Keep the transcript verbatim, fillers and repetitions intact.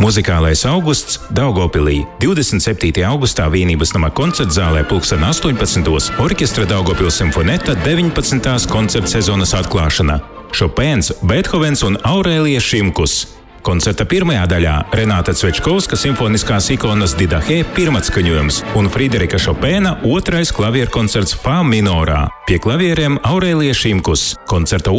Muzikālais augusts Daugavpilī. divdesmit septītajā augustā Vienības nama koncerta zālē pulksten astoņpadsmitos orķestra Daugavpils simfoneta deviņpadsmitās koncerta sezonas atklāšana. Šopēns, Beethovens un Aurēlija Šimkus. Koncerta pirmajā daļā Renāta Cvečkovska simfoniskās ikonas Didahē pirmatskaņojums un Friderika Šopēna otrais klavierkoncerts Fā minorā. Pie klavieriem Aurēlija Šimkus. Koncerta